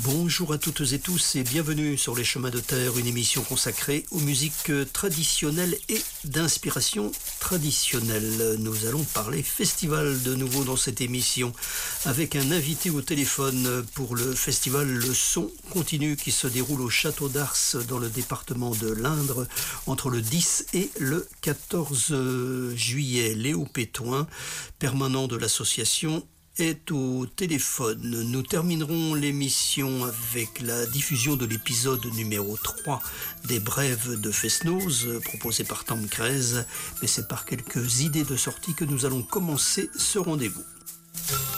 Bonjour à toutes et tous et bienvenue sur Les Chemins de Terre, une émission consacrée aux musiques traditionnelles et d'inspiration traditionnelle. Nous allons parler festival de nouveau dans cette émission avec un invité au téléphone pour le festival Le Son Continu qui se déroule au Château d'Ars dans le département de l'Indre entre le 10 et le 14 juillet. Léo Pétoin, permanent de l'association, est au téléphone. Nous terminerons l'émission avec la diffusion de l'épisode numéro 3 des Brèves de Fest-Noz proposé par Tancrèze, mais c'est par quelques idées de sortie que nous allons commencer ce rendez-vous.